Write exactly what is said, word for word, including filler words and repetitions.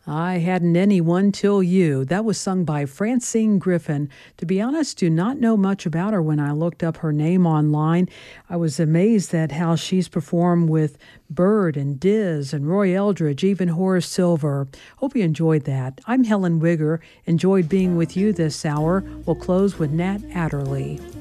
I hadn't anyone till you. That was sung by Francine Griffin. To be honest, do not know much about her when I looked up her name online. I was amazed at how she's performed with Bird and Diz and Roy Eldridge, even Horace Silver. Hope you enjoyed that. I'm Helen Wigger. Enjoyed being with you this hour. We'll close with Nat Adderley.